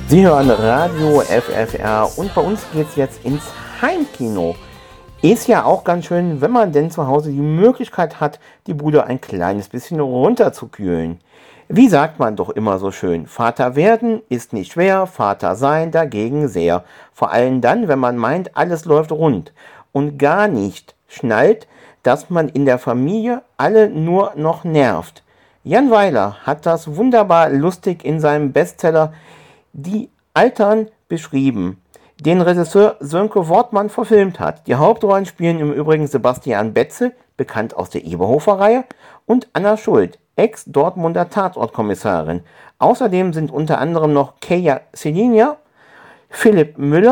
Sie hören Radio FFR und bei uns geht's jetzt ins Heimkino. Ist ja auch ganz schön, wenn man denn zu Hause die Möglichkeit hat, die Bude ein kleines bisschen runterzukühlen. Wie sagt man doch immer so schön, Vater werden ist nicht schwer, Vater sein dagegen sehr. Vor allem dann, wenn man meint, alles läuft rund und gar nicht schnallt, dass man in der Familie alle nur noch nervt. Jan Weiler hat das wunderbar lustig in seinem Bestseller Die Altern beschrieben, den Regisseur Sönke Wortmann verfilmt hat. Die Hauptrollen spielen im Übrigen Sebastian Betzel, bekannt aus der Eberhofer-Reihe, und Anna Schuld, Ex-Dortmunder Tatortkommissarin. Außerdem sind unter anderem noch Keja Selinia, Philipp Müller